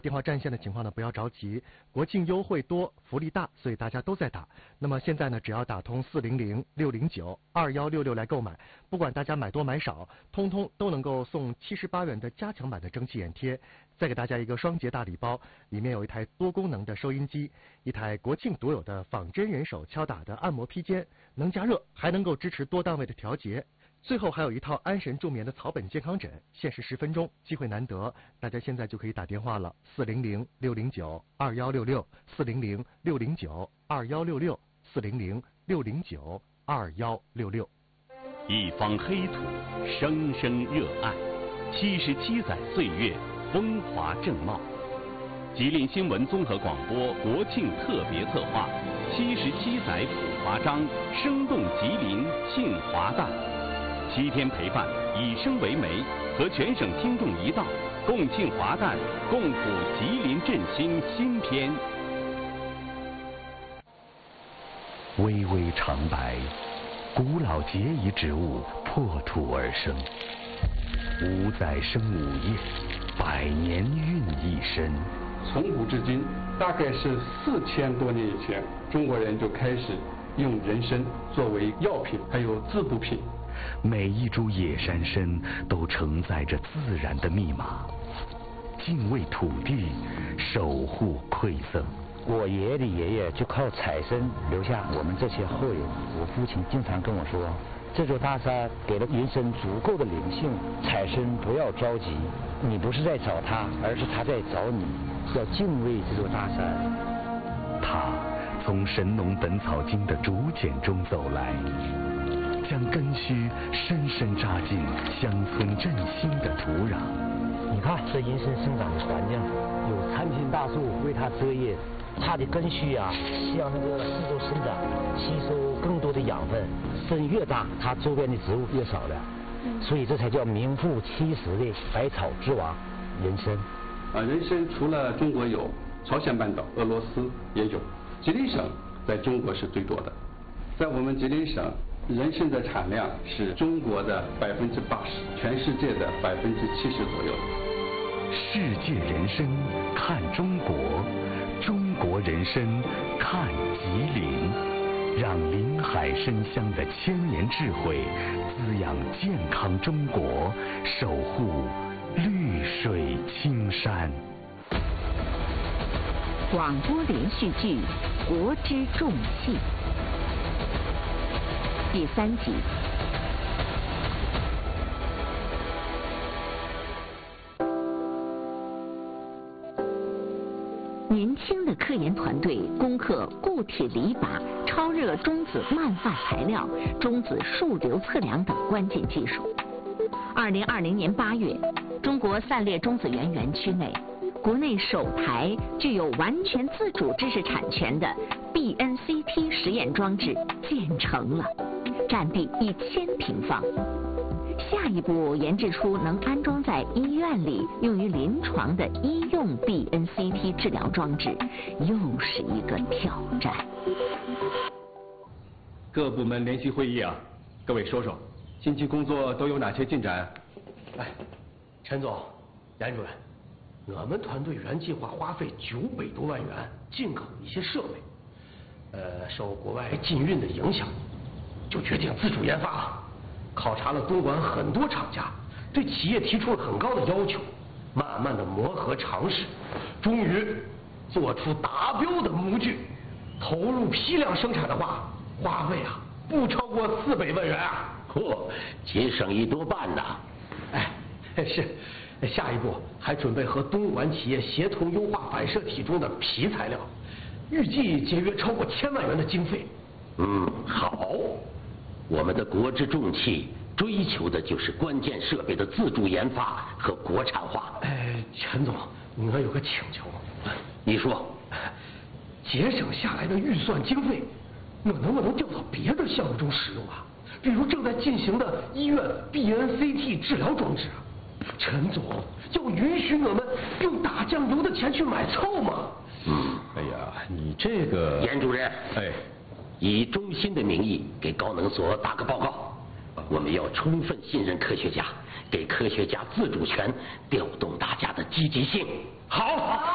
电话占线的情况呢，不要着急，国庆优惠多，福利大，所以大家都在打。那么现在呢，只要打通400-609-2166来购买，不管大家买多买少，通通都能够送78元的加强版的蒸汽眼贴，再给大家一个双节大礼包，里面有一台多功能的收音机，一台国庆独有的仿真人手敲打的按摩披肩，能加热，还能够支持多档位的调节。最后还有一套安神助眠的草本健康枕，限时10分钟，机会难得，大家现在就可以打电话了，400-609-2166，400-609-2166，400-609-2166。 一方黑土，生生热爱，77载岁月，风华正茂。吉林新闻综合广播国庆特别策划，77载普华章，生动吉林庆华诞。7天陪伴，以声为媒，和全省听众一道，共庆华诞，共谱吉林振兴新篇。 巍巍长白，古老节仪植物破土而生，5载生5叶，100年孕一身。 从古至今，大概是4000多年以前，中国人就开始用人参作为药品，还有滋补品。 每一株野山参都承载着自然的密码，敬畏土地，守护馈赠。 我爷爷的爷爷就靠采参留下我们这些后人。我父亲经常跟我说，这座大山给了人参足够的灵性，采参不要着急，你不是在找它，而是它在找你，要敬畏这座大山。 他从《神农本草经》的竹简中走来，将根须深深扎进乡村振兴的土壤。 你看这人参生长的环境，有参天大树为它遮叶，它的根须啊向那个四周伸展，吸收更多的养分。参越大，它周边的植物越少了，所以这才叫名副其实的百草之王人参。 人参除了中国有，朝鲜半岛、俄罗斯也有，吉林省在中国是最多的。在我们吉林省，人参的产量是中国的80%，全世界的70%左右。 世界人参看中国，中国人参看吉林，让林海参香的千年智慧滋养健康中国，守护绿水青山。 广播连续剧《国之重器》第3集。年轻的科研团队攻克固体离靶、超热中子漫发材料、中子数流测量等关键技术。2020年8月，中国散裂中子源园区内，国内首台具有完全自主知识产权的 BNCT 实验装置建成了，占地1000平方。下一步研制出能安装在医院里用于临床的医用 BNCT 治疗装置，又是一个挑战。 各部门联席会议啊，各位说说，近期工作都有哪些进展？ 哎，陈总、严主任，我们团队原计划花费900多万元进口一些设备，受国外禁运的影响，就决定自主研发。考察了东莞很多厂家，对企业提出了很高的要求，慢慢的磨合尝试，终于做出达标的模具。投入批量生产的话，花费啊不超过400万元啊！ 嚯，节省1多半呐！ 哎，是。下一步还准备和东莞企业协同优化反射体中的皮材料，预计节约超过1000万元的经费。 好，我们的国之重器追求的就是关键设备的自主研发和国产化。 陈总，我有个请求。 你说， 节省下来的预算经费，我能不能调到别的项目中使用啊？比如正在进行的医院 BNCT 治疗装置。陈总，要允许我们用打酱油的钱去买凑吗？ 哎呀，你这个…… 严主任，以中心的名义给高能所打个报告，我们要充分信任科学家，给科学家自主权，调动大家的积极性。 好。